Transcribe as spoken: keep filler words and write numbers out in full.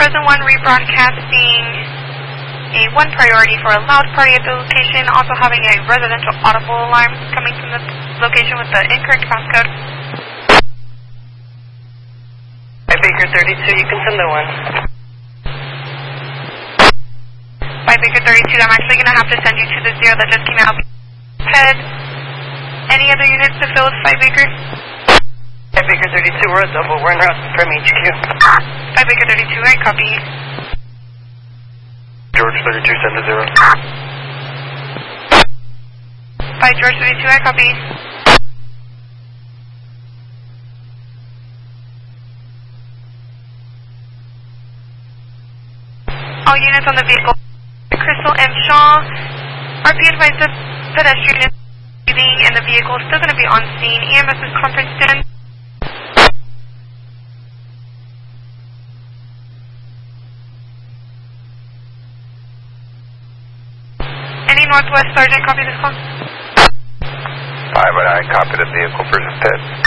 Present one rebroadcasting a one priority for a loud party at the location, also having a residential audible alarm coming from the location with the incorrect passcode. By Baker thirty-two, you can send the one. By Baker thirty-two, I'm actually going to have to send you to the zero that just came out. Head. Any other units to fill with five Baker? By Baker thirty-two, we're a double. We're in route from H Q. By Baker thirty-two, I copy. George thirty-two, send the zero. By George thirty-two, I copy. All units on the vehicle. Crystal M. Shaw. R P advised the pedestrian is leaving and the vehicle is still going to be on scene. E M S is conferenced in. Any Northwest Sergeant, copy this call? Five and nine, copy the vehicle, present ten.